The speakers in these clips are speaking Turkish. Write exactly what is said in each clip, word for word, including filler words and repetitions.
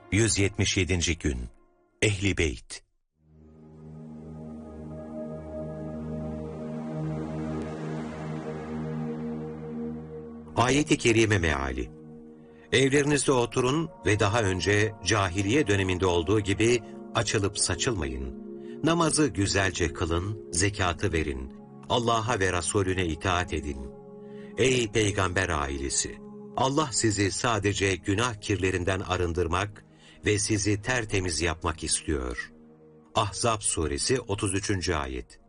yüz yetmiş yedinci gün. Ehl-i Beyt. Ayet-i Kerime meali. Evlerinizde oturun ve daha önce cahiliye döneminde olduğu gibi açılıp saçılmayın. Namazı güzelce kılın, zekatı verin. Allah'a ve Resulüne itaat edin. Ey peygamber ailesi! Allah sizi sadece günah kirlerinden arındırmak ve sizi tertemiz yapmak istiyor. Ahzab suresi otuz üçüncü ayet.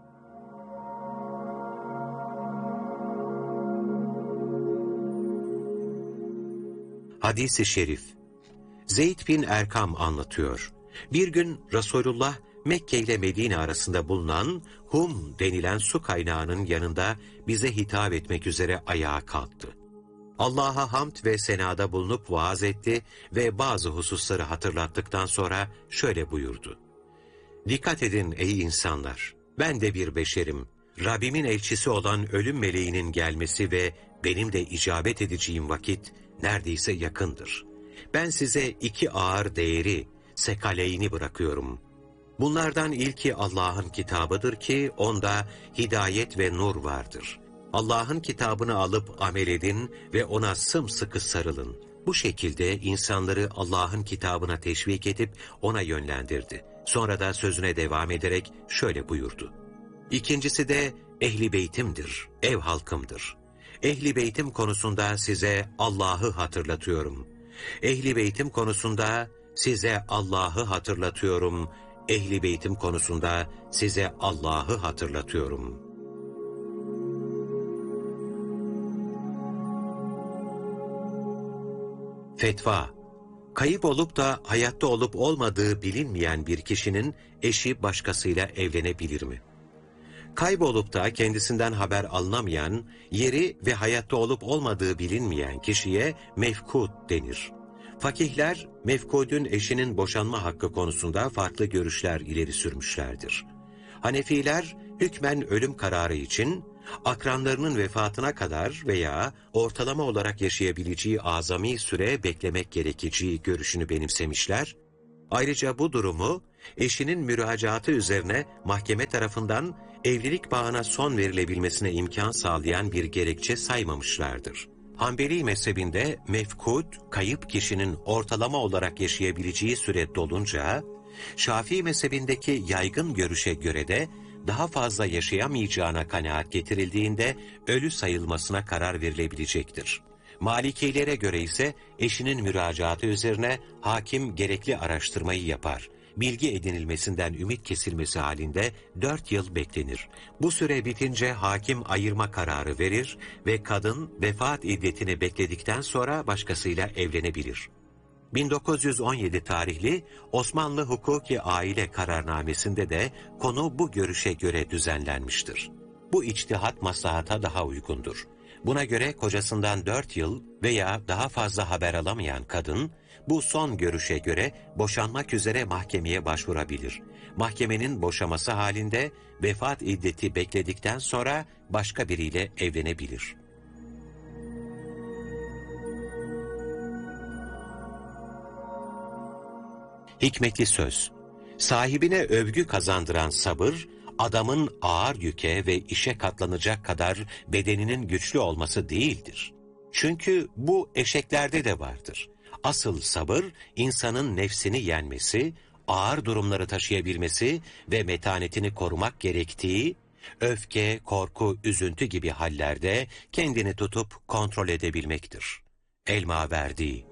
Hadis-i şerif. Zeyd bin Erkam anlatıyor. Bir gün Resulullah Mekke ile Medine arasında bulunan Hum denilen su kaynağının yanında bize hitap etmek üzere ayağa kalktı. Allah'a hamd ve senada bulunup vaaz etti ve bazı hususları hatırlattıktan sonra şöyle buyurdu. Dikkat edin ey insanlar! Ben de bir beşerim. Rabbimin elçisi olan ölüm meleğinin gelmesi ve benim de icabet edeceğim vakit neredeyse yakındır. Ben size iki ağır değeri, sekaleyni bırakıyorum. Bunlardan ilki Allah'ın kitabıdır ki onda hidayet ve nur vardır. Allah'ın kitabını alıp amel edin ve ona sımsıkı sarılın. Bu şekilde insanları Allah'ın kitabına teşvik edip ona yönlendirdi. Sonra da sözüne devam ederek şöyle buyurdu. İkincisi de Ehl-i Beytim'dir, ev halkımdır. Ehl-i Beytim konusunda size Allah'ı hatırlatıyorum. Ehl-i Beytim konusunda size Allah'ı hatırlatıyorum. Ehl-i Beytim konusunda size Allah'ı hatırlatıyorum. Fetva. Kayıp olup da hayatta olup olmadığı bilinmeyen bir kişinin eşi başkasıyla evlenebilir mi? Kaybolup da kendisinden haber alınamayan, yeri ve hayatta olup olmadığı bilinmeyen kişiye mefkud denir. Fakihler, mefkudun eşinin boşanma hakkı konusunda farklı görüşler ileri sürmüşlerdir. Hanefiler, hükmen ölüm kararı için, akranlarının vefatına kadar veya ortalama olarak yaşayabileceği azami süre beklemek gerekeceği görüşünü benimsemişler. Ayrıca bu durumu, eşinin müracaatı üzerine mahkeme tarafından evlilik bağına son verilebilmesine imkan sağlayan bir gerekçe saymamışlardır. Hanbeli mezhebinde mefkud, kayıp kişinin ortalama olarak yaşayabileceği süre dolunca, Şafii mezhebindeki yaygın görüşe göre de daha fazla yaşayamayacağına kanaat getirildiğinde ölü sayılmasına karar verilebilecektir. Malikilere göre ise eşinin müracaatı üzerine hakim gerekli araştırmayı yapar. Bilgi edinilmesinden ümit kesilmesi halinde dört yıl beklenir. Bu süre bitince hakim ayırma kararı verir ve kadın vefat iddetini bekledikten sonra başkasıyla evlenebilir. bin dokuz yüz on yedi tarihli Osmanlı Hukuki Aile Kararnamesinde de konu bu görüşe göre düzenlenmiştir. Bu içtihat maslahata daha uygundur. Buna göre kocasından dört yıl veya daha fazla haber alamayan kadın, bu son görüşe göre boşanmak üzere mahkemeye başvurabilir. Mahkemenin boşaması halinde vefat iddeti bekledikten sonra başka biriyle evlenebilir. Hikmetli söz. Sahibine övgü kazandıran sabır, adamın ağır yüke ve işe katlanacak kadar bedeninin güçlü olması değildir. Çünkü bu eşeklerde de vardır. Asıl sabır, insanın nefsini yenmesi, ağır durumları taşıyabilmesi ve metanetini korumak gerektiği, öfke, korku, üzüntü gibi hallerde kendini tutup kontrol edebilmektir. El-Maverdi.